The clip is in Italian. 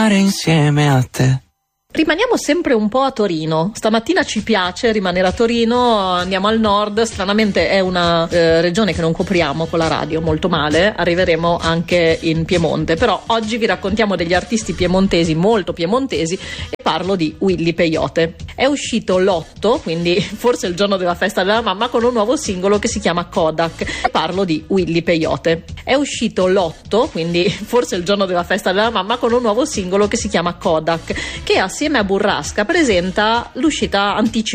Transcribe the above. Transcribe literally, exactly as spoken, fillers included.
insieme a te. Rimaniamo sempre un po' a Torino. Stamattina ci piace rimanere a Torino, andiamo al nord. Stranamente è una eh, regione che non copriamo con la radio, molto male. Arriveremo anche in Piemonte, però oggi vi raccontiamo degli artisti piemontesi, molto piemontesi, e parlo di Willy Peyote. È uscito l'otto, quindi forse il giorno della festa della mamma, con un nuovo singolo che si chiama Kodak. E parlo di Willy Peyote. È uscito l'otto, quindi forse il giorno della festa della mamma, con un nuovo singolo che si chiama Kodak, che assieme a Burrasca presenta l'uscita anticipata